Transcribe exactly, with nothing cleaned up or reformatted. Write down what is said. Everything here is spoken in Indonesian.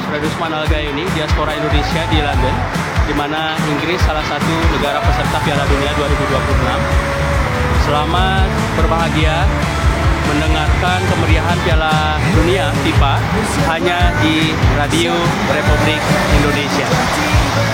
Radusman Algayouni, diaspora Indonesia di London, di mana Inggris salah satu negara peserta Piala Dunia dua ribu dua puluh enam. Selamat berbahagia mendengarkan kemeriahan Piala Dunia FIFA hanya di Radio Republik Indonesia.